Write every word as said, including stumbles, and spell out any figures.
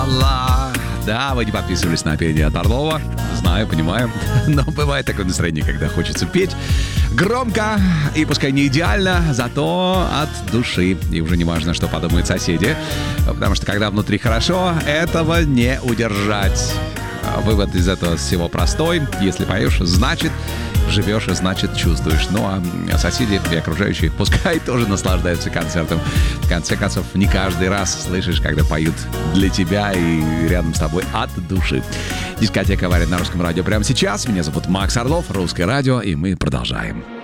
ла-ла-ла. Да, вы не подписывались на пение от Орлова. Знаю, понимаю. Но бывает такое настроение, когда хочется петь громко и пускай не идеально, зато от души. И уже не важно, что подумают соседи. Потому что когда внутри хорошо, этого не удержать. Вывод из этого всего простой. Если поешь, значит живешь, и значит чувствуешь. Ну а соседи и окружающие пускай тоже наслаждаются концертом. В конце концов, не каждый раз слышишь, когда поют для тебя и рядом с тобой от души. Дискотека «Авария» на Русском радио прямо сейчас. Меня зовут Макс Орлов, Русское радио, и мы продолжаем.